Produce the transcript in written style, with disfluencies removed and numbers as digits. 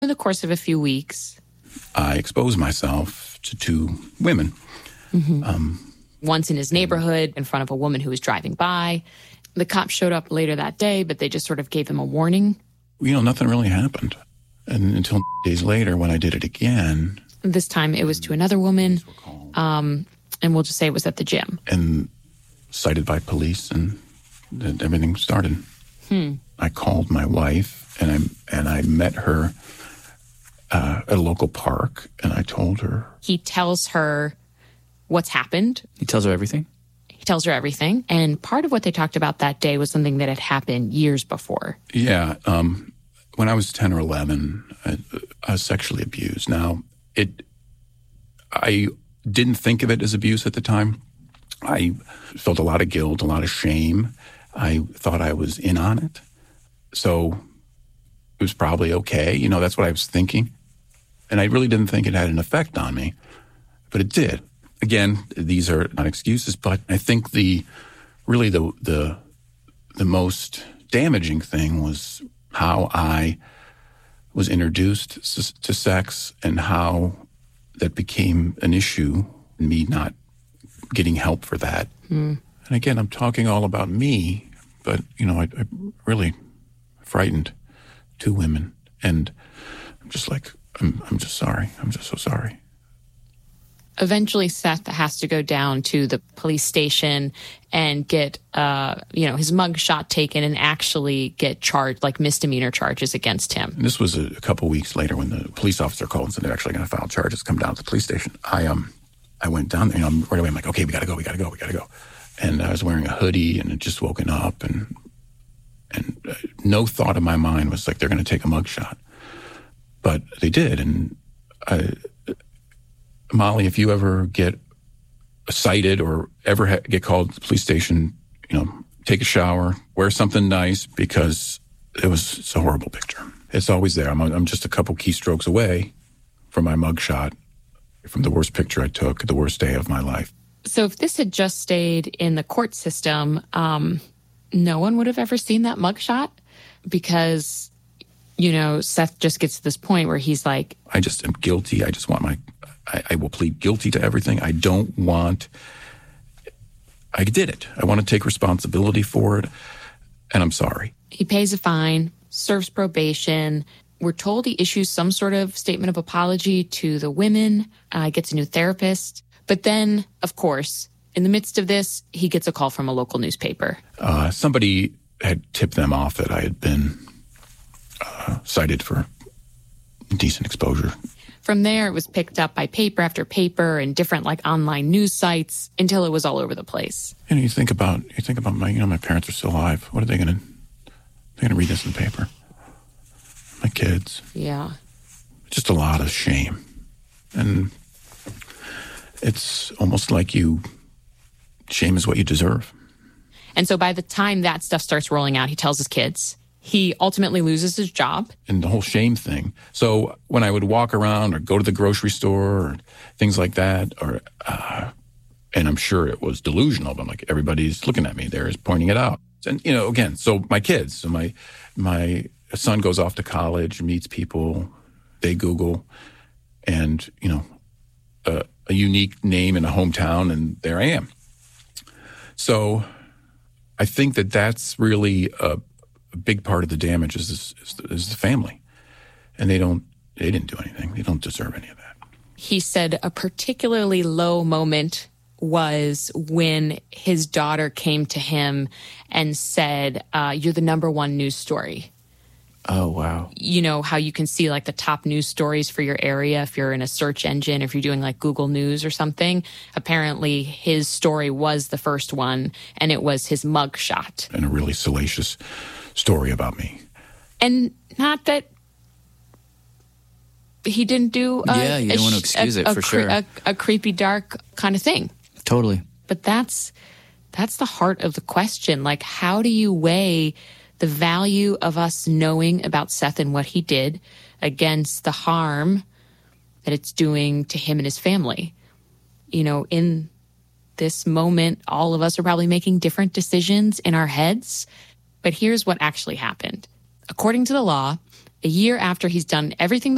In the course of a few weeks, I exposed myself to two women. Once in his neighborhood in front of a woman who was driving by. The cops showed up later that day, but they just sort of gave him a warning. Nothing really happened. And until days later when I did it again. This time it was to another woman, and we'll just say it was at the gym. And cited by police, and everything started. I called my wife, and I met her at a local park, and I told her. He tells her what's happened. He tells her everything? He tells her everything. And part of what they talked about that day was something that had happened years before. Yeah. When I was 10 or 11, I was sexually abused. Now, I didn't think of it as abuse at the time. I felt a lot of guilt, a lot of shame. I thought I was in on it. So it was probably okay. That's what I was thinking. And I really didn't think it had an effect on me, but it did. Again, these are not excuses, but I think the most damaging thing was how I was introduced to sex and how that became an issue, and me not getting help for that. And again, I'm talking all about me, but, I really frightened two women. And I'm just like, I'm just sorry. I'm just so sorry. Eventually, Seth has to go down to the police station and get, his mug shot taken and actually get charged, like misdemeanor charges against him. And this was a couple weeks later when the police officer called and said they're actually going to file charges, come down to the police station. I went down there, right away. I'm like, okay, we got to go. And I was wearing a hoodie and had just woken up, and no thought in my mind was like, they're going to take a mug shot. But they did. And Molly, if you ever get cited or ever get called to the police station, take a shower, wear something nice, because it's a horrible picture. It's always there. I'm just a couple keystrokes away from my mugshot, from the worst picture I took, the worst day of my life. So if this had just stayed in the court system, no one would have ever seen that mugshot, because, Seth just gets to this point where he's like, I just am guilty. I just want I will plead guilty to everything. I did it. I want to take responsibility for it, and I'm sorry. He pays a fine, serves probation. We're told he issues some sort of statement of apology to the women, gets a new therapist. But then, of course, in the midst of this, he gets a call from a local newspaper. Somebody had tipped them off that I had been cited for indecent exposure. From there, it was picked up by paper after paper and different online news sites until it was all over the place. You think about my parents are still alive. What are they going to? They're going to read this in the paper. My kids. Yeah. Just a lot of shame, and it's almost like shame is what you deserve. And so by the time that stuff starts rolling out, he tells his kids. He ultimately loses his job. And the whole shame thing. So when I would walk around or go to the grocery store or things like that, and I'm sure it was delusional, but I'm like, everybody's looking at me. They're pointing it out. And, again, so my kids, so my son goes off to college, meets people, they Google, and, a unique name in a hometown, and there I am. So I think that's really a big part of the damage is the family. And they didn't do anything. They don't deserve any of that. He said a particularly low moment was when his daughter came to him and said, you're the #1 news story. Oh, wow. How you can see the top news stories for your area if you're in a search engine, if you're doing Google News or something. Apparently his story was the first one, and it was his mugshot. And a really salacious story about me. And not that he didn't do you don't want to excuse it, for sure. A creepy, dark kind of thing. Totally. But that's the heart of the question. How do you weigh the value of us knowing about Seth and what he did against the harm that it's doing to him and his family? In this moment, all of us are probably making different decisions in our heads. But here's what actually happened. According to the law, a year after he's done everything